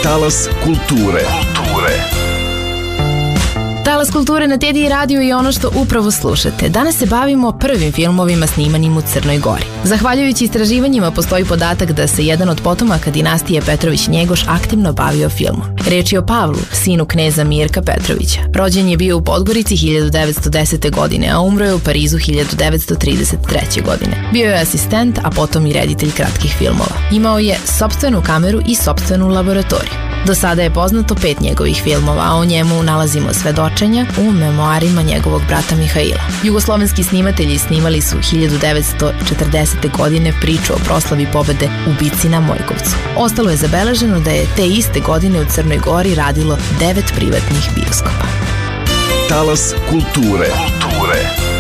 Talas kulture. Talas kulture na TDI radiju je ono što upravo slušate. Danas se bavimo prvim filmovima snimanim u Crnoj Gori. Zahvaljujući istraživanjima postoji podatak da se jedan od potomaka dinastije Petrović-Njegoš aktivno bavio filmom. Reč je o Pavlu, sinu kneza Mirka Petrovića. Rođen je bio u Podgorici 1910. godine, a umro je u Parizu 1933. godine. Bio je asistent, a potom i reditelj kratkih filmova. Imao je sopstvenu kameru i sopstvenu laboratoriju. Do sada je poznato 5 njegovih filmova, a o njemu nalazimo svedočenja u memoarima njegovog brata Mihaila. Jugoslovenski snimatelji snimali su 1940. godine priču o proslavi pobede u bici na Mojkovcu. Ostalo je zabeleženo da je te iste godine u Crnoj Gori radilo 9 privatnih bioskopa. Talas kulture.